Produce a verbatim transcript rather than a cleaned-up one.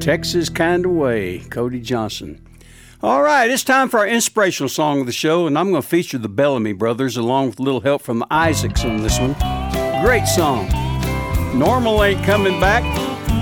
Texas Kind of Way, Cody Johnson. All right, it's time for our inspirational song of the show, and I'm going to feature the Bellamy Brothers along with a little help from the Isaacs on this one. Great song. Normal ain't coming back.